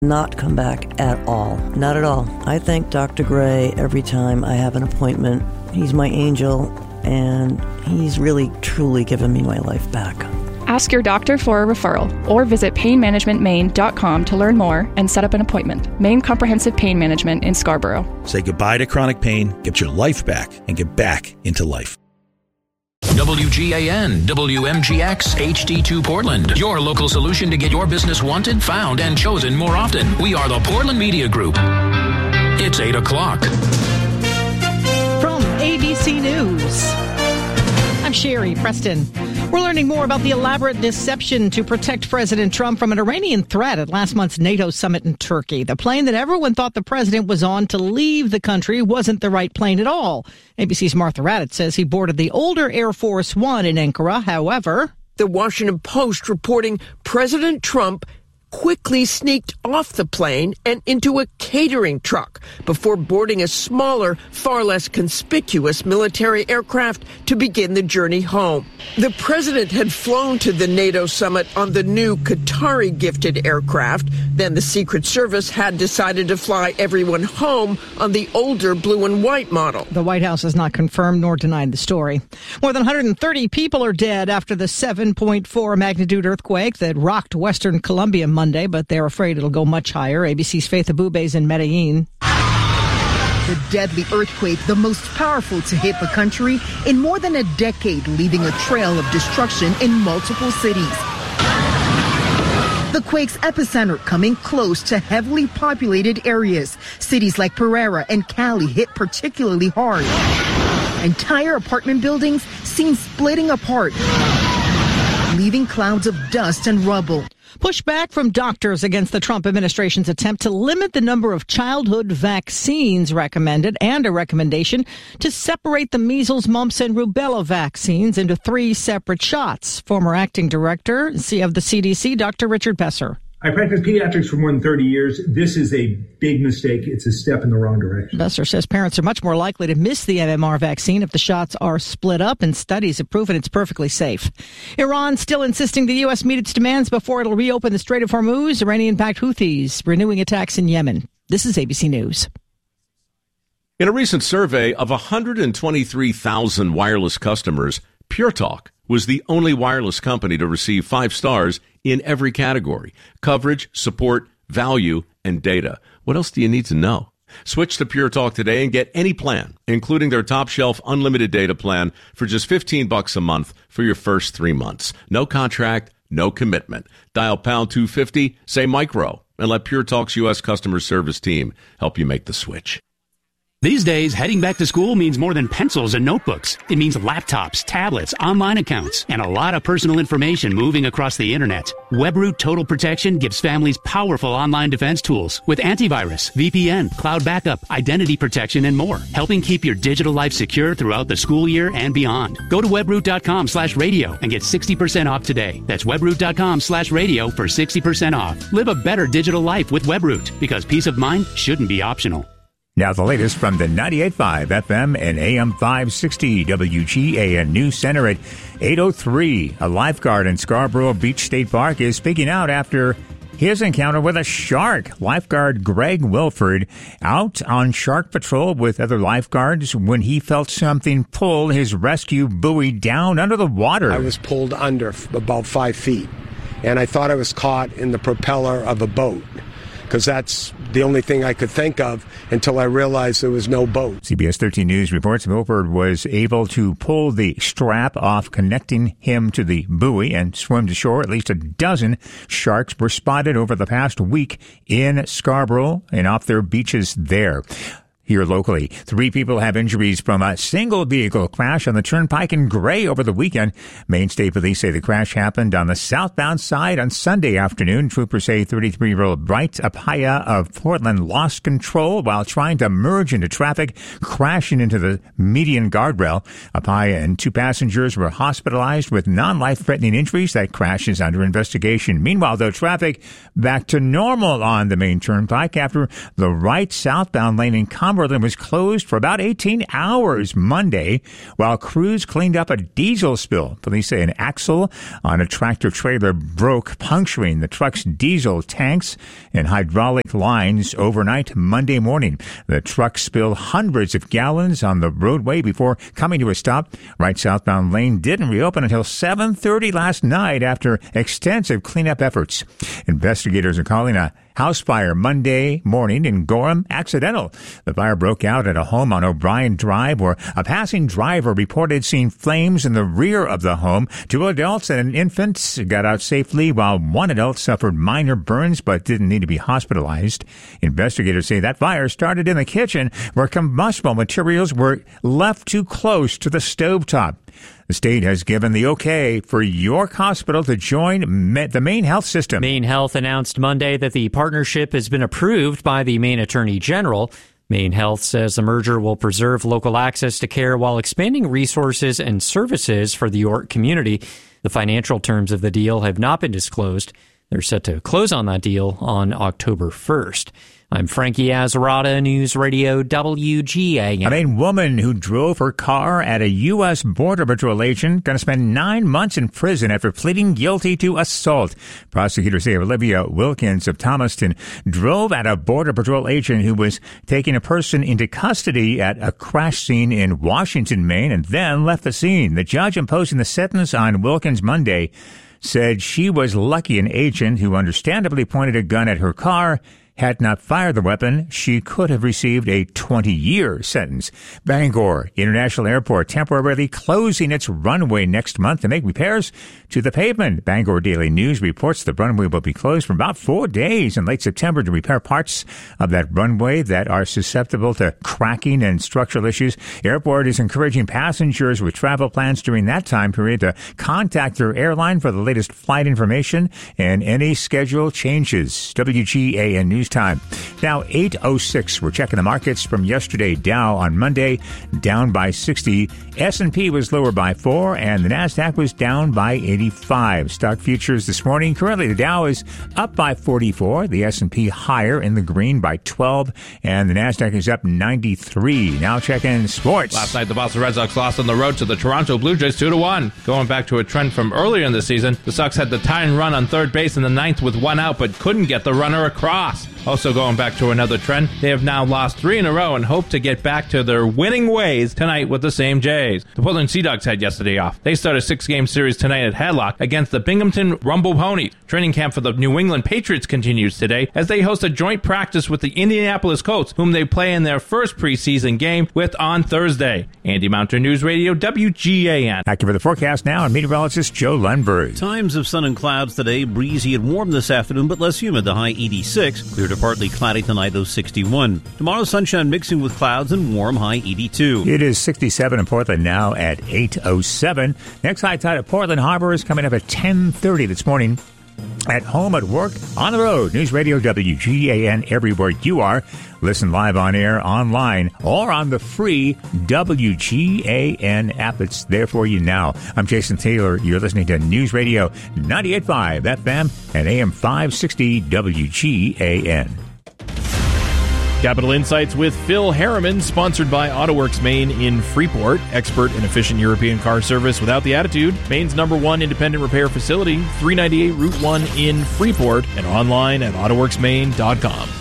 Not come back at all. Not at all. I thank Dr. Gray every time I have an appointment. He's my angel, and he's really, truly given me my life back. Ask your doctor for a referral or visit painmanagementmaine.com to learn more and set up an appointment. Maine Comprehensive Pain Management in Scarborough. Say goodbye to chronic pain, get your life back, and get back into life. WGAN, WMGX, HD2 Portland. Your local solution to get your business wanted, found, and chosen more often. We are the Portland Media Group. It's 8 o'clock. From ABC News, I'm Sherry Preston. We're learning more about the elaborate deception to protect President Trump from an Iranian threat at last month's NATO summit in Turkey. The plane that everyone thought the president was on to leave the country wasn't the right plane at all. ABC's Martha Raddatz says he boarded the older Air Force One in Ankara. However, the Washington Post reporting President Trump quickly sneaked off the plane and into a catering truck before boarding a smaller, far less conspicuous military aircraft to begin the journey home. The president had flown to the NATO summit on the new Qatari-gifted aircraft. Then the Secret Service had decided to fly everyone home on the older blue and white model. The White House has not confirmed nor denied the story. More than 130 people are dead after the 7.4 magnitude earthquake that rocked western Colombia Monday, but they're afraid it'll go much higher. ABC's Faith Abube is in Medellin. The deadly earthquake, the most powerful to hit the country in more than a decade, leaving a trail of destruction in multiple cities. The quake's epicenter coming close to heavily populated areas. Cities like Pereira and Cali hit particularly hard. Entire apartment buildings seen splitting apart, leaving clouds of dust and rubble. Pushback from doctors against the Trump administration's attempt to limit the number of childhood vaccines recommended, and a recommendation to separate the measles, mumps, and rubella vaccines into 3 separate shots. Former acting director of the CDC, Dr. Richard Besser. I practiced pediatrics for more than 30 years. This is a big mistake. It's a step in the wrong direction. Besser says parents are much more likely to miss the MMR vaccine if the shots are split up, and studies have proven it's perfectly safe. Iran still insisting the U.S. meet its demands before it'll reopen the Strait of Hormuz. Iranian-backed Houthis renewing attacks in Yemen. This is ABC News. In a recent survey of 123,000 wireless customers, Pure Talk was the only wireless company to receive 5 stars in every category: coverage, support, value, and data. What else do you need to know? Switch to Pure Talk today and get any plan, including their top shelf unlimited data plan, for just $15 a month for your first 3 months. No contract, no commitment. Dial pound 250, say micro, and let Pure Talk's U.S. customer service team help you make the switch. These days, heading back to school means more than pencils and notebooks. It means laptops, tablets, online accounts, and a lot of personal information moving across the internet. WebRoot Total Protection gives families powerful online defense tools with antivirus, VPN, cloud backup, identity protection, and more, helping keep your digital life secure throughout the school year and beyond. Go to webroot.com/radio and get 60% off today. That's webroot.com/radio for 60% off. Live a better digital life with WebRoot, because peace of mind shouldn't be optional. Now the latest from the 98.5 FM and AM 560 WGAN News Center at 8:03. A lifeguard in Scarborough Beach State Park is speaking out after his encounter with a shark. Lifeguard Greg Wilford out on shark patrol with other lifeguards when he felt something pull his rescue buoy down under the water. I was pulled under about 5 feet, and I thought I was caught in the propeller of a boat, because that's the only thing I could think of until I realized there was no boat. CBS 13 News reports Wilford was able to pull the strap off connecting him to the buoy and swim to shore. At least a dozen sharks were spotted over the past week in Scarborough and off their beaches there. Here locally, 3 people have injuries from a single vehicle crash on the Turnpike in Gray over the weekend. Maine State Police say the crash happened on the southbound side on Sunday afternoon. Troopers say 33-year-old Bright Apaya of Portland lost control while trying to merge into traffic, crashing into the median guardrail. Apaya and 2 passengers were hospitalized with non-life-threatening injuries. That crash is under investigation. Meanwhile, though, traffic back to normal on the Maine Turnpike after the right southbound lane in Commerce Cumberland was closed for about 18 hours Monday while crews cleaned up a diesel spill. Police say an axle on a tractor-trailer broke, puncturing the truck's diesel tanks and hydraulic lines overnight Monday morning. The truck spilled hundreds of gallons on the roadway before coming to a stop. Right southbound lane didn't reopen until 7:30 last night after extensive cleanup efforts. Investigators are calling a house fire Monday morning in Gorham accidental. The fire broke out at a home on O'Brien Drive where a passing driver reported seeing flames in the rear of the home. 2 adults and an infant got out safely while 1 adult suffered minor burns but didn't need to be hospitalized. Investigators say that fire started in the kitchen where combustible materials were left too close to the stovetop. The state has given the okay for York Hospital to join the Maine Health System. Maine Health announced Monday that the partnership has been approved by the Maine Attorney General. Maine Health says the merger will preserve local access to care while expanding resources and services for the York community. The financial terms of the deal have not been disclosed. They're set to close on that deal on October 1st. I'm Frankie Azarada, News Radio WGA. A Maine woman who drove her car at a U.S. Border Patrol agent going to spend 9 months in prison after pleading guilty to assault. Prosecutors say Olivia Wilkins of Thomaston drove at a Border Patrol agent who was taking a person into custody at a crash scene in Washington, Maine, and then left the scene. The judge imposing the sentence on Wilkins Monday said she was lucky an agent who understandably pointed a gun at her car had not fired the weapon, she could have received a 20-year sentence. Bangor International Airport temporarily closing its runway next month to make repairs to the pavement. Bangor Daily News reports the runway will be closed for about 4 days in late September to repair parts of that runway that are susceptible to cracking and structural issues. Airport is encouraging passengers with travel plans during that time period to contact their airline for the latest flight information and any schedule changes. WGAN News Time. Now 8:06. We're checking the markets from yesterday. Dow on Monday down by 60. S&P was lower by 4 and the Nasdaq was down by 85. Stock futures this morning. Currently the Dow is up by 44. The S&P higher in the green by 12 and the Nasdaq is up 93. Now checking sports. Last night the Boston Red Sox lost on the road to the Toronto Blue Jays 2-1. Going back to a trend from earlier in the season, the Sox had the tying run on third base in the ninth with 1 out but couldn't get the runner across. Also going back to another trend, they have now lost 3 in a row and hope to get back to their winning ways tonight with the same Jays. The Portland Sea Dogs had yesterday off. They start a 6-game series tonight at Hadlock against the Binghamton Rumble Ponies. Training camp for the New England Patriots continues today as they host a joint practice with the Indianapolis Colts, whom they play in their first preseason game with on Thursday. Andy Mounter, News Radio WGAN. Back for the forecast now, and meteorologist Joe Lundberg. Times of sun and clouds today, breezy and warm this afternoon, but less humid, the high 86. Clear to partly cloudy tonight, though 61. Tomorrow, sunshine mixing with clouds and warm, high 82. It is 67 in Portland now at 8:07. Next high tide at Portland Harbor is coming up at 10:30 this morning. At home, at work, on the road. News Radio WGAN everywhere you are. Listen live on air, online, or on the free WGAN app. It's there for you now. I'm Jason Taylor. You're listening to News Radio 98.5 FM and AM 560 WGAN. Capital Insights with Phil Harriman, sponsored by AutoWorks Maine in Freeport. Expert and efficient European car service without the attitude. Maine's #1 independent repair facility, 398 Route 1 in Freeport, and online at AutoWorksMaine.com.